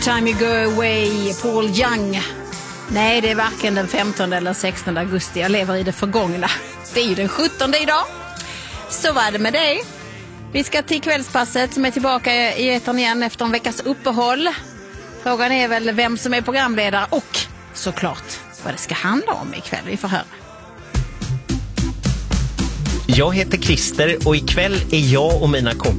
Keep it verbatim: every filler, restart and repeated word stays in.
Time you go away, Paul Young. Nej, det är varken den femtonde eller sextonde augusti. Jag lever i det förgångna. Det är ju den sjuttonde idag. Så var det med dig. Vi ska till kvällspasset som är tillbaka i etern igen efter en veckas uppehåll. Frågan är väl vem som är programledare och såklart vad det ska handla om ikväll. Vi får höra. Jag heter Christer och ikväll är jag och mina kompisar